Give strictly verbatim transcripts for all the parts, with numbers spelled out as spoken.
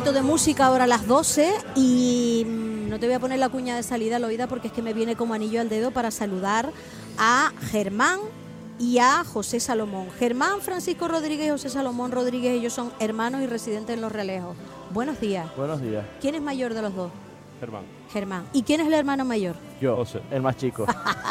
poquito de música ahora a las doce y no te voy a poner la cuña de salida al oído porque es que me viene como anillo al dedo para saludar a Germán y a José Salomón. Germán Francisco Rodríguez y José Salomón Rodríguez, ellos son hermanos y residentes en Los Realejos. Buenos días. Buenos días. ¿Quién es mayor de los dos? Germán. Germán. ¿Y quién es el hermano mayor? Yo, José. el más chico.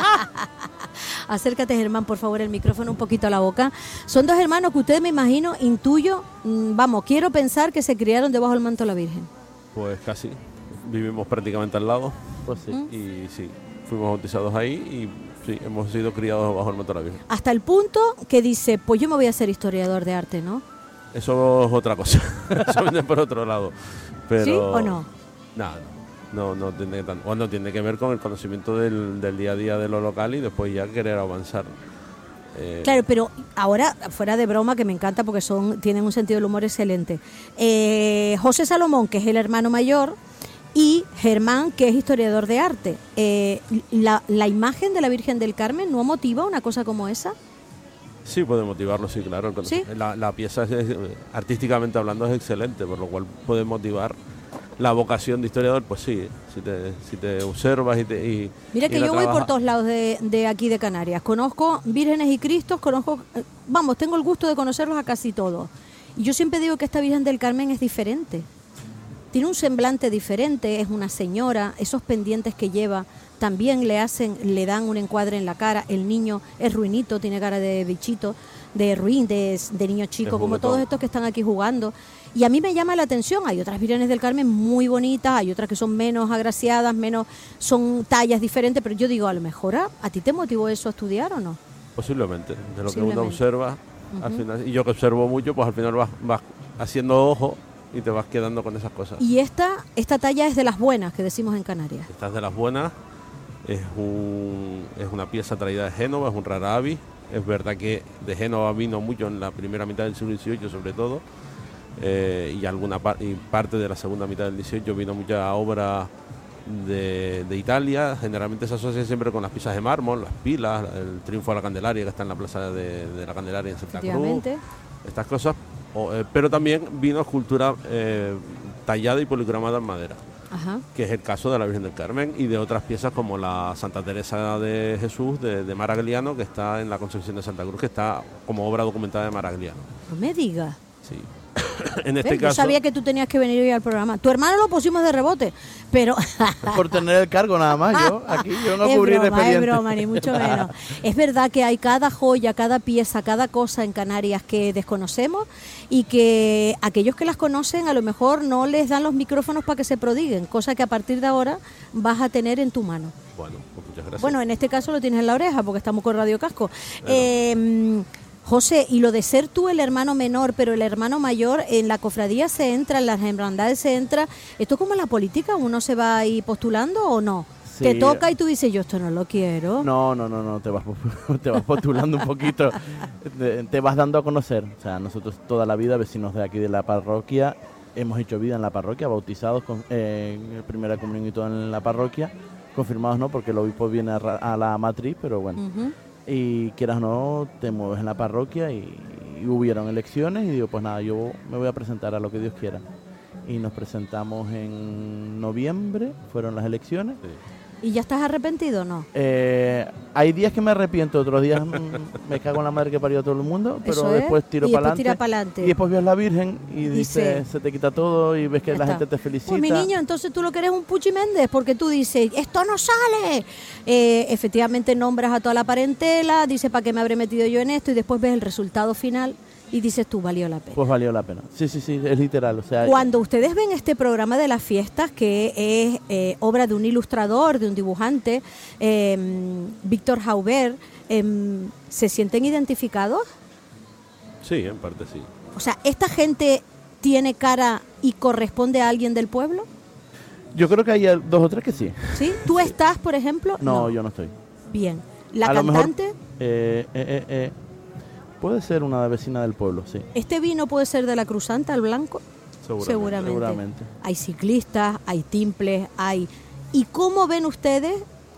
Acércate, Germán, por favor, el micrófono un poquito a la boca. Son dos hermanos que ustedes, me imagino, intuyo, mmm, vamos, quiero pensar que se criaron debajo del manto de la Virgen. Pues casi. Vivimos prácticamente al lado. Pues sí. ¿Mm? Y sí, fuimos bautizados ahí y sí, hemos sido criados bajo el manto de la Virgen. Hasta el punto que dice, pues yo me voy a ser historiador de arte, ¿no? Eso es otra cosa. Eso viene por otro lado. Pero, ¿Sí o no? Nada, no, no, no tiene tan, bueno, tiene que ver con el conocimiento del, del día a día de lo local y después ya querer avanzar. Eh, Claro, pero ahora, fuera de broma, que me encanta porque son tienen un sentido del humor excelente. Eh, José Salomón, que es el hermano mayor, y Germán, que es historiador de arte. Eh, la, ¿La imagen de la Virgen del Carmen no motiva una cosa como esa? Sí, puede motivarlo, sí, claro. El ¿Sí? La, la pieza, es, es, artísticamente hablando, es excelente, por lo cual puede motivar la vocación de historiador, pues sí, si te, si te observas y te... Y, Mira y que la yo voy por trabajas. todos lados de, de aquí de Canarias. Conozco vírgenes y cristos, conozco... eh, Vamos, tengo el gusto de conocerlos a casi todos. Y yo siempre digo que esta Virgen del Carmen es diferente. Tiene un semblante diferente, es una señora, esos pendientes que lleva también le hacen, le dan un encuadre en la cara. El niño es ruinito, tiene cara de bichito, de ruin, de, de niño chico, Es como juguetón. todos estos que están aquí jugando. Y a mí me llama la atención, hay otras Vírgenes del Carmen muy bonitas, hay otras que son menos agraciadas, menos, son tallas diferentes, pero yo digo, a lo mejor a, a ti te motivó eso a estudiar o no. Posiblemente, de lo que Posiblemente. uno observa, al Ujú. final, y yo que observo mucho, pues al final vas, vas haciendo ojo y te vas quedando con esas cosas. Y esta, esta talla es de las buenas que decimos en Canarias. Estas de las buenas, es, un, es una pieza traída de Génova, es un rara avis. Es verdad que de Génova vino mucho en la primera mitad del siglo dieciocho sobre todo, eh, y alguna par- y parte de la segunda mitad del dieciocho vino mucha obra de, de Italia. Generalmente se asocia siempre con las piezas de mármol, las pilas, el triunfo de la Candelaria que está en la plaza de, de la Candelaria en Santa Cruz, Efectivamente. estas cosas. O, eh, pero también vino escultura eh, tallada y policromada en madera, Ajá. que es el caso de la Virgen del Carmen y de otras piezas como la Santa Teresa de Jesús de, de Maragliano, que está en la Concepción de Santa Cruz, que está como obra documentada de Maragliano. No me digas. Sí. En este ¿Ves? Yo caso, sabía que tú tenías que venir hoy al programa. Tu hermano lo pusimos de rebote, pero... Por tener el cargo nada más, yo aquí yo no es cubrí el broma, es expediente. broma, ni mucho menos. Es verdad que hay cada joya, cada pieza, cada cosa en Canarias que desconocemos y que aquellos que las conocen a lo mejor no les dan los micrófonos para que se prodiguen, cosa que a partir de ahora vas a tener en tu mano. bueno, pues muchas gracias. Bueno, en este caso lo tienes en la oreja porque estamos con Radio Casco. Eh, José, y lo de ser tú el hermano menor, pero el hermano mayor, en la cofradía se entra, en las hermandades se entra. ¿Esto es como en la política? ¿Uno se va ahí postulando o no? Sí. Te toca y tú dices, yo esto no lo quiero. No, no, no, no, te vas, te vas postulando un poquito, te, te vas dando a conocer. O sea, nosotros toda la vida, vecinos de aquí de la parroquia, hemos hecho vida en la parroquia, bautizados con eh, primera comunión y todo en la parroquia, confirmados no, porque el obispo viene a, ra- a la matriz, pero bueno. Ujú. Y quieras o no, te mueves en la parroquia y, y hubieron elecciones y digo, pues nada, yo me voy a presentar a lo que Dios quiera. Y nos presentamos en noviembre, fueron las elecciones. Sí. ¿Y ya estás arrepentido o no? Eh, hay días que me arrepiento, otros días mm, me cago en la madre que parió a todo el mundo, pero Eso es. después tiro Y para después tira adelante. pa'lante. Y después ves la Virgen y Dice, dices, se te quita todo y ves que Ya la está. gente te felicita. Pues mi niño, entonces tú lo que eres un Puchi Méndez, porque tú dices, esto no sale. Eh, efectivamente nombras a toda la parentela, dices, ¿para qué me habré metido yo en esto? Y después ves el resultado final y dices, tú, valió la pena. Pues valió la pena. Sí, sí, sí, es literal. O sea, Cuando ustedes ven este programa de las fiestas, que es eh, obra de un ilustrador, de un dibujante, eh, Víctor Jaubert, eh, ¿se sienten identificados? Sí, en parte sí. O sea, ¿esta gente tiene cara y corresponde a alguien del pueblo? yo creo que hay dos o tres que sí. ¿Sí? ¿Tú estás, por ejemplo? No, yo no estoy. Bien. ¿La A lo mejor, cantante? eh, eh, eh, eh, puede ser una vecina del pueblo, sí. ¿Este vino puede ser de la Cruzanta, el blanco? Seguramente. Seguramente. Seguramente. Hay ciclistas, hay timples, hay... ¿Y cómo ven ustedes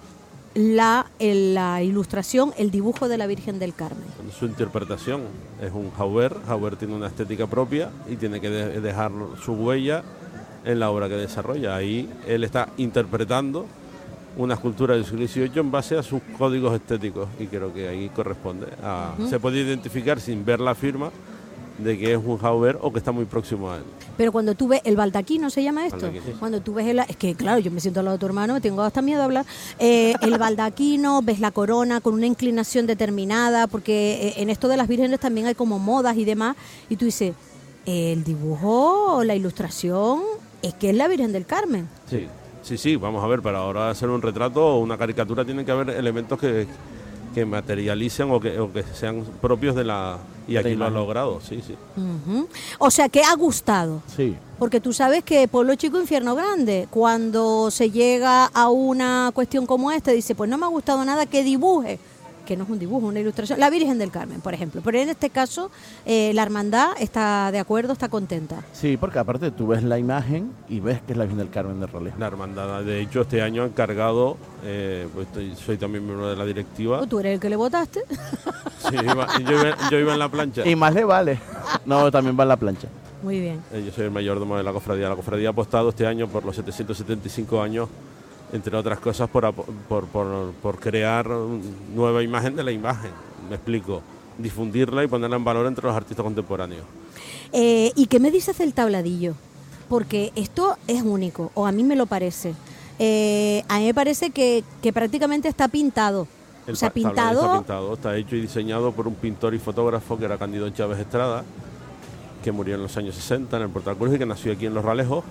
la, el- la ilustración, el dibujo de la Virgen del Carmen? Su interpretación es un Jaubert. Jaubert tiene una estética propia y tiene que de- dejar su huella en la obra que desarrolla. Ahí él está interpretando una escultura del siglo dieciocho en base a sus códigos estéticos, y creo que ahí corresponde. A, uh-huh. Se puede identificar sin ver la firma de que es un Jaubert o que está muy próximo a él. Pero cuando tú ves el baldaquino, ¿se llama esto? Baldaquino. Cuando tú ves el... Es que, claro, yo me siento al lado de tu hermano, me tengo hasta miedo de hablar. Eh, el baldaquino, ves la corona con una inclinación determinada, porque eh, en esto de las vírgenes también hay como modas y demás, y tú dices, el dibujo, la ilustración, es que es la Virgen del Carmen. Sí, sí, sí, vamos a ver, para ahora hacer un retrato o una caricatura tienen que haber elementos que... que materialicen o que, o que sean propios de la... Y aquí lo ha logrado, sí, sí. Uh-huh. O sea, que ha gustado. Sí. Porque tú sabes que Pueblo Chico, Infierno Grande, cuando se llega a una cuestión como esta, dice, pues no me ha gustado nada que dibuje, que no es un dibujo, una ilustración, la Virgen del Carmen, por ejemplo. Pero en este caso, eh, la hermandad está de acuerdo, está contenta. Sí, porque aparte tú ves la imagen y ves que es la Virgen del Carmen de relieve. La hermandad, de hecho, este año ha encargado, eh, pues estoy, soy también miembro de la directiva. ¿O tú eres el que le votaste? Sí, iba, yo, iba, yo iba en la plancha. Y más le vale. No, también va en la plancha. Muy bien. Eh, yo soy el mayordomo de la cofradía. La cofradía ha apostado este año por los setecientos setenta y cinco años, entre otras cosas, por, por, por, por crear nueva imagen de la imagen, me explico, difundirla y ponerla en valor entre los artistas contemporáneos. Eh, ¿Y qué me dices del tabladillo? Porque esto es único, o a mí me lo parece. Eh, a mí me parece que, que prácticamente está pintado. El o sea, tabladillo pintado... Está pintado, está hecho y diseñado por un pintor y fotógrafo que era Cándido Chávez Estrada, que murió en los años sesenta en el Portal Cruz y que nació aquí en Los Ralejos,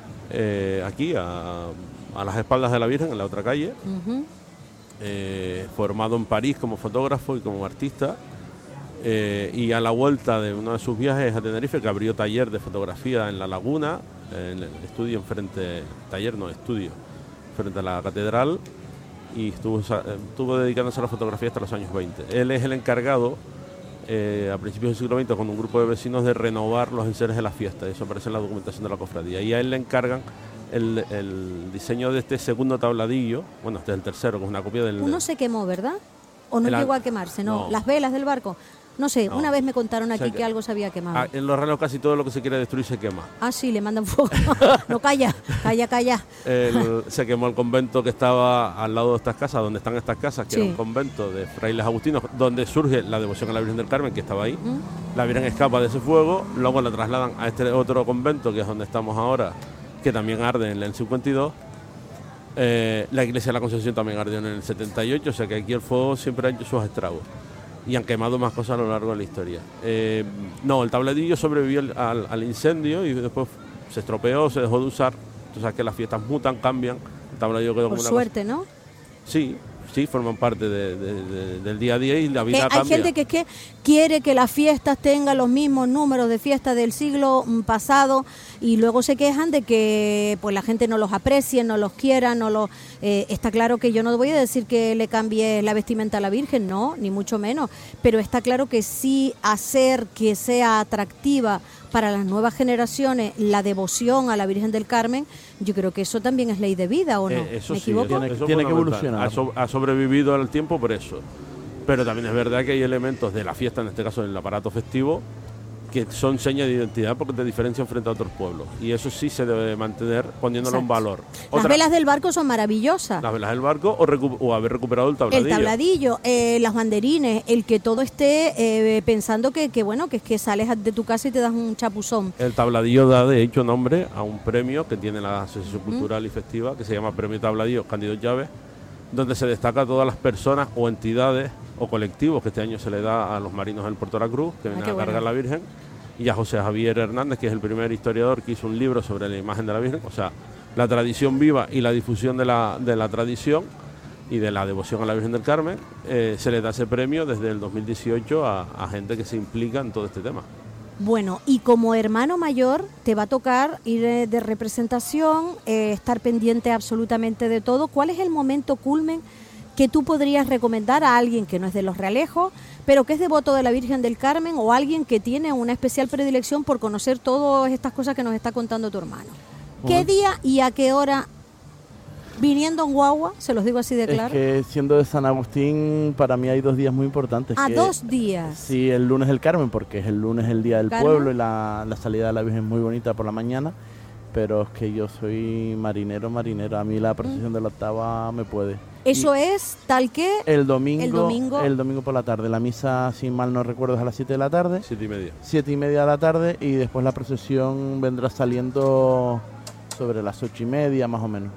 eh, aquí a... a las espaldas de la Virgen, en la otra calle, uh-huh. eh, formado en París como fotógrafo y como artista, eh, y a la vuelta de uno de sus viajes a Tenerife, que abrió taller de fotografía en La Laguna, en el estudio enfrente, taller no, estudio, frente a la catedral, y estuvo, estuvo dedicándose a la fotografía hasta los años veinte. Él es el encargado, eh, a principios del siglo veinte, con un grupo de vecinos, de renovar los enseres de la fiesta. Eso aparece en la documentación de la cofradía, y a él le encargan El, el diseño de este segundo tabladillo. Bueno, este es el tercero, que es una copia del... Uno se quemó, ¿verdad? ¿O no el, llegó a quemarse? No. no. Las velas del barco. No sé, no. Una vez me contaron aquí o sea, que, que algo se había quemado. Ah, en Los Ralejos casi todo lo que se quiere destruir se quema. Ah, sí, le mandan fuego. No, calla, calla, calla. El, se quemó el convento que estaba al lado de estas casas, donde están estas casas, que sí. era un convento de frailes agustinos, donde surge la devoción a la Virgen del Carmen, que estaba ahí. ¿Mm? La Virgen escapa de ese fuego, luego la trasladan a este otro convento, que es donde estamos ahora, que también arde en el cincuenta y dos. Eh, la iglesia de la Concepción también ardió en el setenta y ocho, o sea que aquí el fuego siempre ha hecho sus estragos y han quemado más cosas a lo largo de la historia. Eh, no, el tabladillo sobrevivió al, al incendio y después se estropeó, se dejó de usar. Tú sabes que las fiestas mutan, cambian. El tabladillo quedó Por como una suerte, cosa. ¿no? Sí. Sí, forman parte de, de, de, del día a día y la vida hay cambia. Hay gente que, que quiere que las fiestas tengan los mismos números de fiestas del siglo pasado y luego se quejan de que pues la gente no los aprecie, no los quiera, no los eh, está claro que yo no voy a decir que le cambie la vestimenta a la Virgen, no, ni mucho menos, pero está claro que sí hacer que sea atractiva para las nuevas generaciones la devoción a la Virgen del Carmen, yo creo que eso también es ley de vida, ¿o no? Eh, eso ¿Me sí, equivoco? Tiene, eso tiene que fundamental. evolucionar. Ha, so, ha sobrevivido al tiempo por eso. Pero también es verdad que hay elementos de la fiesta, en este caso del aparato festivo, que son señas de identidad porque te diferencian frente a otros pueblos. Y eso sí se debe mantener poniéndolo Exacto. en valor. Las Otra, velas del barco son maravillosas. Las velas del barco o, recu o haber recuperado el tabladillo. El tabladillo, eh, las banderines, el que todo esté eh, pensando que, que bueno, que es que sales de tu casa y te das un chapuzón. El tabladillo da de hecho nombre a un premio que tiene la Asociación Cultural mm. y Festiva, que se llama Premio Tabladillo Cándido Llaves, donde se destaca a todas las personas o entidades o colectivos que este año se le da a los marinos del Puerto de la Cruz, que vienen ah, a cargar bueno. la Virgen, y a José Javier Hernández, que es el primer historiador que hizo un libro sobre la imagen de la Virgen, o sea, la tradición viva y la difusión de la, de la tradición y de la devoción a la Virgen del Carmen. Eh, se le da ese premio desde el dos mil dieciocho a, a gente que se implica en todo este tema. Bueno, y como hermano mayor te va a tocar ir de representación, eh, estar pendiente absolutamente de todo. ¿Cuál es el momento culmen que tú podrías recomendar a alguien que no es de Los Realejos, pero que es devoto de la Virgen del Carmen, o alguien que tiene una especial predilección por conocer todas estas cosas que nos está contando tu hermano? ¿Qué día y a qué hora, viniendo en guagua, se los digo así de claro? Es que siendo de San Agustín, para mí hay dos días muy importantes. ¿A que, dos días? Sí, el lunes el Carmen, porque es el lunes el día del Carmen. pueblo y la, la salida de la Virgen es muy bonita por la mañana. pero es que yo soy marinero, marinero. A mí la procesión mm. de la octava me puede. Eso y es tal que... El domingo, el domingo el domingo por la tarde. La misa, si mal no recuerdo, es a las siete de la tarde. Siete y media. Siete y media de la tarde, y después la procesión vendrá saliendo sobre las ocho y media, más o menos.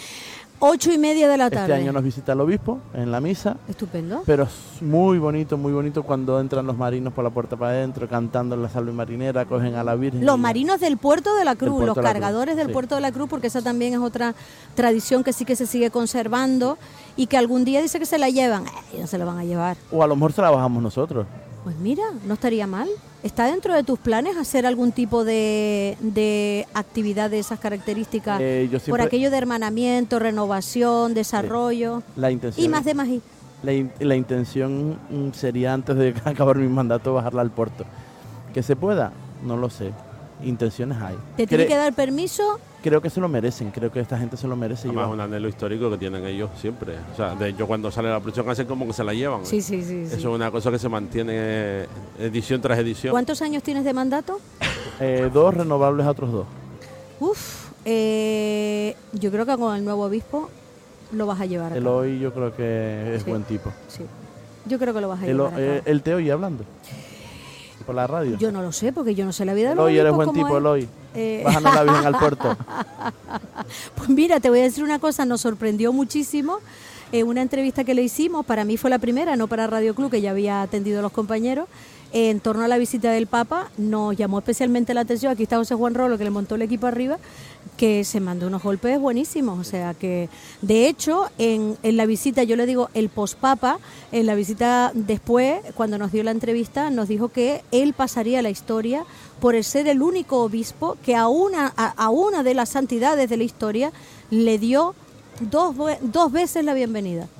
Ocho y media de la tarde. Este año nos visita el obispo en la misa. Estupendo. Pero es muy bonito, muy bonito cuando entran los marinos por la puerta para adentro, cantando en la salve marinera, cogen a la Virgen. Los marinos del Puerto de la Cruz, los de la cargadores Cruz, del sí. Puerto de la Cruz, porque esa también es otra tradición que sí que se sigue conservando y que algún día dice que se la llevan. Eh, no se la van a llevar. O a lo mejor se la bajamos nosotros. Pues mira, no estaría mal. ¿Está dentro de tus planes hacer algún tipo de, de actividad de esas características? Eh, yo siempre, por aquello de hermanamiento, renovación, desarrollo. Sí. La intención, y más de más. Y. La, in, la intención sería, antes de acabar mi mandato, bajarla al puerto. ¿Que se pueda? No lo sé. Intenciones hay. ¿Te Cre tiene que dar permiso? Creo que se lo merecen, creo que esta gente se lo merece. Además, es un anhelo histórico que tienen ellos siempre. O sea, de hecho, cuando sale la procesión hacen como que se la llevan. Sí, sí, sí. Eso sí. es una cosa que se mantiene edición tras edición. ¿Cuántos años tienes de mandato? Eh, dos, renovables a otros dos. Uf, eh, yo creo que con el nuevo obispo lo vas a llevar a El cabo. hoy yo creo que es Sí. buen tipo. Sí, yo creo que lo vas a El, llevar a cabo. eh, el te oye hablando por la radio. Yo no lo sé, porque yo no sé la vida de El los hoy eres obispos buen como tipo, es. el hoy. Eh. Bájanos la Virgen al puerto. Pues mira, te voy a decir una cosa, nos sorprendió muchísimo. Eh, una entrevista que le hicimos, para mí fue la primera, no para Radio Club, que ya había atendido a los compañeros, eh, en torno a la visita del Papa, nos llamó especialmente la atención, aquí está José Juan Rolo, que le montó el equipo arriba, que se mandó unos golpes buenísimos, o sea que, de hecho, en, en la visita, yo le digo el pospapa, en la visita después, cuando nos dio la entrevista, nos dijo que él pasaría a la historia por el ser el único obispo que a una, a, a una de las santidades de la historia le dio dos, dos veces la bienvenida.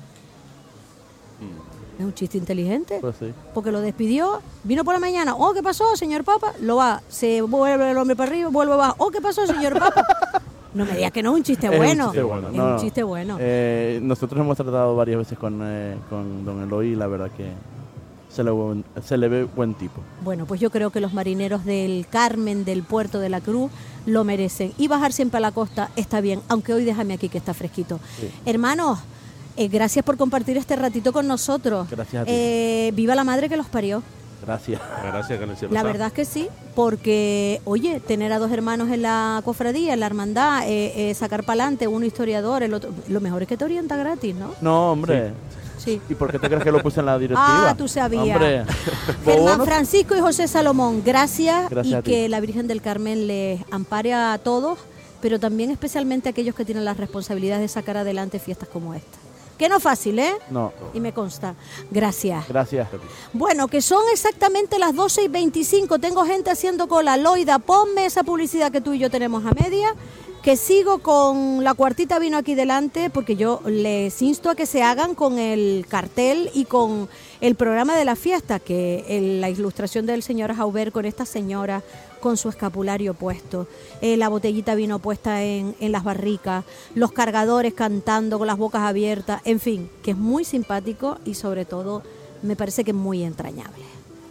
Es un chiste inteligente, Pues sí. porque lo despidió, vino por la mañana, oh, ¿qué pasó, señor Papa? Lo va, se vuelve el hombre para arriba, vuelve abajo, oh, ¿qué pasó, señor Papa? No me digas que no es un chiste Es un bueno, chiste bueno. es No, un no. chiste bueno. Eh, nosotros hemos tratado varias veces con, eh, con don Eloy y la verdad que se le, buen- se le ve buen tipo. Bueno, pues yo creo que los marineros del Carmen, del Puerto de la Cruz, lo merecen. Y bajar siempre a la costa está bien, aunque hoy déjame aquí que está fresquito. Sí. Hermanos, eh, gracias por compartir este ratito con nosotros. Gracias a ti. Eh, viva la madre que los parió. Gracias. Gracias, que no se La pasa. verdad es que sí, porque, oye, tener a dos hermanos en la cofradía, en la hermandad, eh, eh, sacar para adelante, uno historiador, el otro, lo mejor es que te orienta gratis, ¿no? No, hombre. Sí. ¿Y por qué te crees que lo puse en la directiva? Ah, tú sabías. Hombre. Germán Bobono. Francisco y José Salomón, gracias, Gracias y a ti. que la Virgen del Carmen les ampare a todos, pero también especialmente a aquellos que tienen la responsabilidad de sacar adelante fiestas como esta. Que no es fácil, ¿eh? No, Y me consta. Gracias. gracias. Bueno, que son exactamente las doce y veinticinco. Tengo gente haciendo cola. Loida, ponme esa publicidad que tú y yo tenemos a media. Que sigo con la cuartita vino aquí delante, porque yo les insto a que se hagan con el cartel y con el programa de la fiesta, que el- la ilustración del señor Jauber con esta señora con su escapulario puesto, eh, la botellita vino puesta en, en las barricas, los cargadores cantando con las bocas abiertas, en fin, que es muy simpático y sobre todo me parece que es muy entrañable.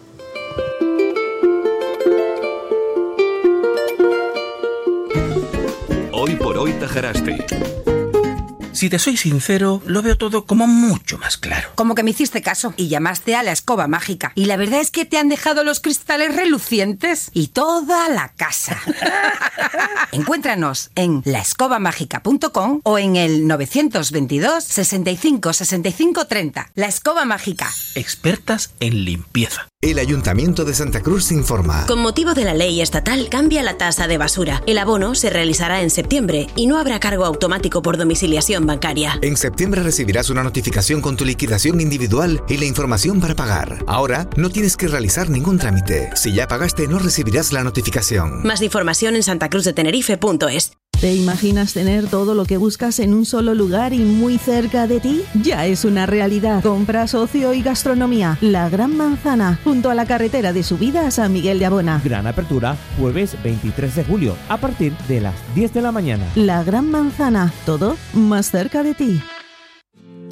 Hoy por hoy Tajaraste. Si te soy sincero, lo veo todo como mucho más claro. Como que me hiciste caso y llamaste a la escoba mágica. Y la verdad es que te han dejado los cristales relucientes y toda la casa. Encuéntranos en la escoba mágica punto com o en el nueve dos dos, sesenta y cinco, sesenta y cinco, treinta. La Escoba Mágica. Expertas en limpieza. El Ayuntamiento de Santa Cruz informa. Con motivo de la ley estatal, cambia la tasa de basura. El abono se realizará en septiembre y no habrá cargo automático por domiciliación bancaria. En septiembre recibirás una notificación con tu liquidación individual y la información para pagar. Ahora no tienes que realizar ningún trámite. Si ya pagaste, no recibirás la notificación. Más información en santacruz de tenerife punto es. ¿Te imaginas tener todo lo que buscas en un solo lugar y muy cerca de ti? Ya es una realidad. Compras, ocio y gastronomía. La Gran Manzana, junto a la carretera de subida a San Miguel de Abona. Gran apertura, jueves veintitrés de julio, a partir de las diez de la mañana. La Gran Manzana, todo más cerca de ti.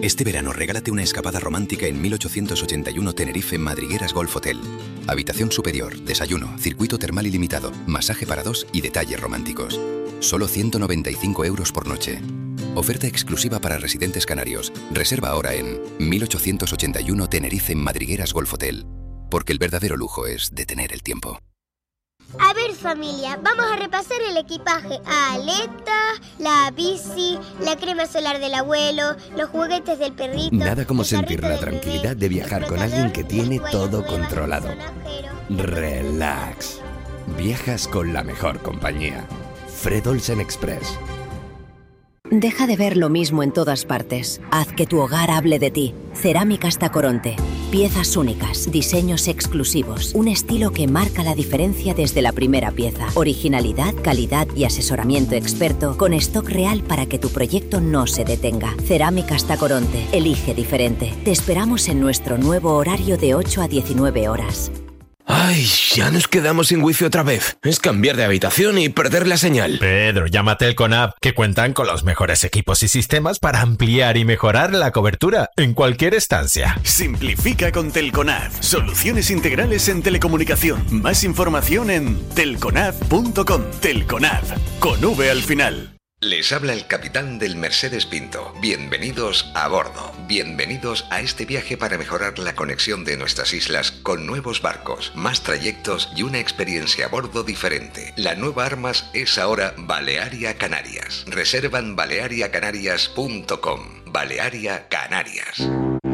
Este verano regálate una escapada romántica en mil ochocientos ochenta y uno Tenerife Madrigueras Golf Hotel. Habitación superior, desayuno, circuito termal ilimitado, masaje para dos y detalles románticos. Solo ciento noventa y cinco euros por noche. Oferta exclusiva para residentes canarios. Reserva ahora en mil ochocientos ochenta y uno Tenerife Madrigueras Golf Hotel. Porque el verdadero lujo es detener el tiempo. A ver, familia, vamos a repasar el equipaje. Aleta, la bici, la crema solar del abuelo, los juguetes del perrito. Nada como sentir la tranquilidad de viajar con alguien que tiene todo controlado. Relax. Viajas con la mejor compañía. Fred Olsen Express. Deja de ver lo mismo en todas partes. Haz que tu hogar hable de ti. Cerámicas Tacoronte. Piezas únicas, diseños exclusivos, un estilo que marca la diferencia desde la primera pieza. Originalidad, calidad y asesoramiento experto con stock real para que tu proyecto no se detenga. Cerámicas Tacoronte. Elige diferente. Te esperamos en nuestro nuevo horario de ocho a diecinueve horas. Ay, ya nos quedamos sin wifi otra vez. Es cambiar de habitación y perder la señal. Pedro, llama a Telconab, que cuentan con los mejores equipos y sistemas para ampliar y mejorar la cobertura en cualquier estancia. Simplifica con Telconab. Soluciones integrales en telecomunicación. Más información en telconab punto com. Telconab, con V al final. Les habla el capitán del Mercedes Pinto. Bienvenidos a bordo. Bienvenidos a este viaje para mejorar la conexión de nuestras islas con nuevos barcos, más trayectos y una experiencia a bordo diferente. La nueva Armas es ahora Balearia Canarias. Reserva en balearia canarias punto com. Balearia Canarias.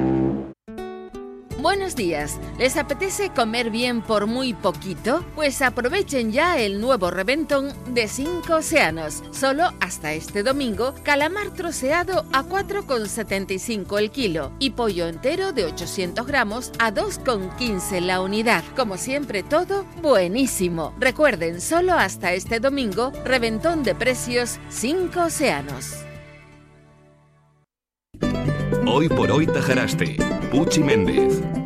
Buenos días. ¿Les apetece comer bien por muy poquito? Pues aprovechen ya el nuevo reventón de Cinco Océanos. Solo hasta este domingo, calamar troceado a cuatro con setenta y cinco el kilo y pollo entero de ochocientos gramos a dos con quince la unidad. Como siempre, todo buenísimo. Recuerden, solo hasta este domingo, reventón de precios Cinco Océanos. Hoy por hoy Tajaraste. Puchi Méndez.